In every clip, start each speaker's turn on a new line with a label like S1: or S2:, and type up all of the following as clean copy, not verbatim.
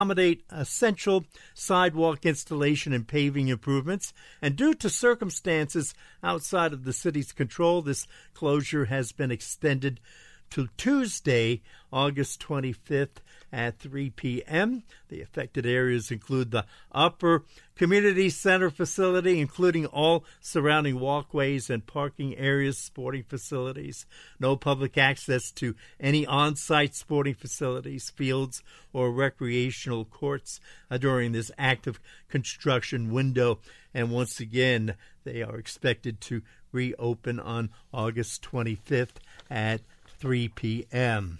S1: accommodate essential sidewalk installation and paving improvements. And due to circumstances outside of the city's control, this closure has been extended to Tuesday, August 25th at 3 p.m. The affected areas include the Upper Community Center facility, including all surrounding walkways and parking areas, sporting facilities. No public access to any on-site sporting facilities, fields, or recreational courts during this active construction window. And once again, they are expected to reopen on August 25th at 3 p.m.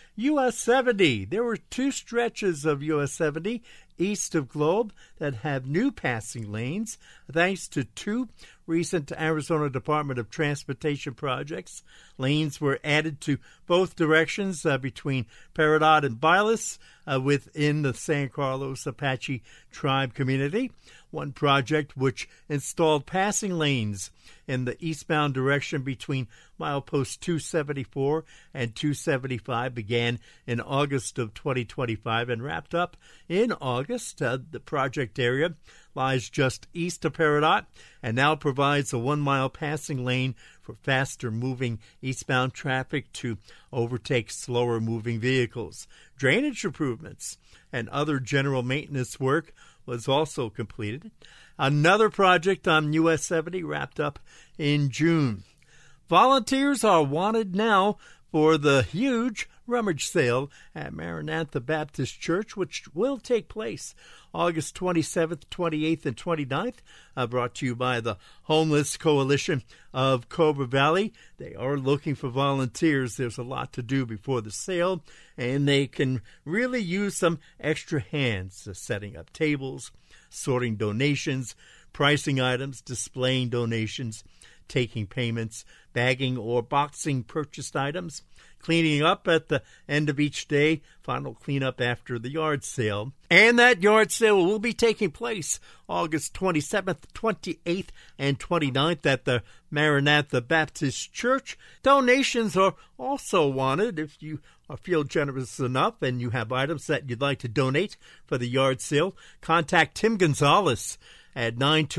S1: US 70. There were two stretches of US 70 east of Globe that have new passing lanes thanks to two recent Arizona Department of Transportation projects. Lanes were added to both directions between Peridot and Bylas within the San Carlos Apache tribe community. One project which installed passing lanes in the eastbound direction between milepost 274 and 275 began in August of 2025 and wrapped up in August. The project area lies just east of Peridot and now provides a 1 mile passing lane for faster moving eastbound traffic to overtake slower moving vehicles. Drainage improvements and other general maintenance work was also completed. Another project on US 70 wrapped up in June. Volunteers are wanted now for the huge rummage sale at Maranatha Baptist Church, which will take place August 27th, 28th, and 29th, brought to you by the Homeless Coalition of Cobra Valley. They are looking for volunteers. There's a lot to do before the sale, and they can really use some extra hands, setting up tables, sorting donations, pricing items, displaying donations, taking payments, bagging or boxing purchased items, cleaning up at the end of each day, final cleanup after the yard sale. And that yard sale will be taking place August 27th, 28th, and 29th at the Maranatha Baptist Church. Donations are also wanted if you feel generous enough and you have items that you'd like to donate for the yard sale. Contact Tim Gonzalez at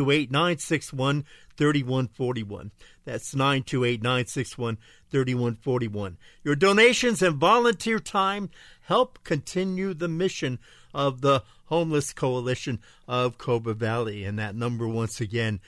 S1: 928-961-3141. That's 928-961-3141. Your donations and volunteer time help continue the mission of the Homeless Coalition of Cobra Valley. And that number, once again,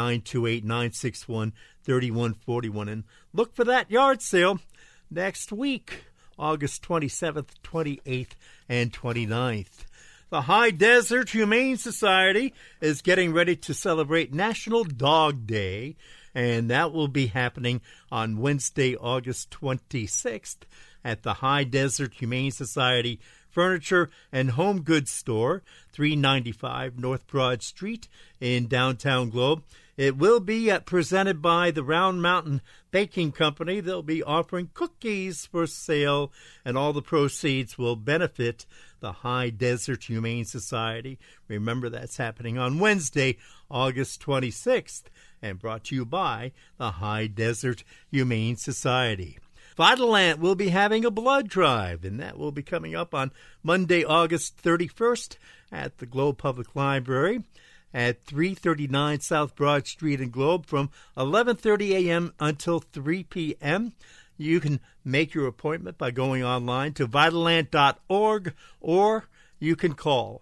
S1: 928-961-3141. And look for that yard sale next week, August 27th, 28th, and 29th. The High Desert Humane Society is getting ready to celebrate National Dog Day, and that will be happening on Wednesday, August 26th at the High Desert Humane Society Furniture and Home Goods Store, 395 North Broad Street in downtown Globe. It will be presented by the Round Mountain Baking Company. They'll be offering cookies for sale, and all the proceeds will benefit the High Desert Humane Society. Remember, that's happening on Wednesday, August 26th, and brought to you by the High Desert Humane Society. Vitalant will be having a blood drive, and that will be coming up on Monday, August 31st at the Globe Public Library at 339 South Broad Street in Globe from 11:30 a.m. until 3 p.m. You can make your appointment by going online to Vitalant.org, or you can call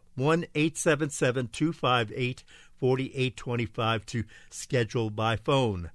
S1: 1-877-258-4825 to schedule by phone.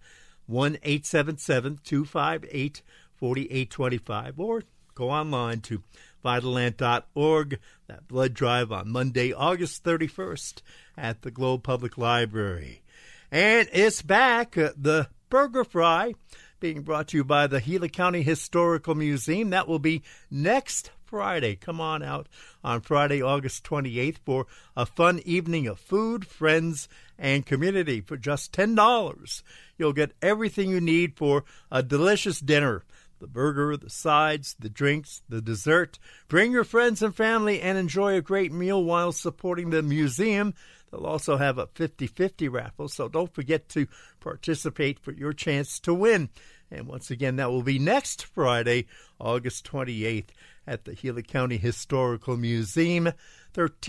S1: 1-877-258-4825, or go online to Vitalant.org. That blood drive on Monday, August 31st at the Globe Public Library. And it's back, the Burger Fry, being brought to you by the Gila County Historical Museum. That will be next Friday. Come on out on Friday, August 28th for a fun evening of food, friends, and community for just $10. You'll get everything you need for a delicious dinner. The burger, the sides, the drinks, the dessert. Bring your friends and family and enjoy a great meal while supporting the museum. They'll also have a 50-50 raffle, so don't forget to participate for your chance to win. And once again, that will be next Friday, August 28th at the Gila County Historical Museum,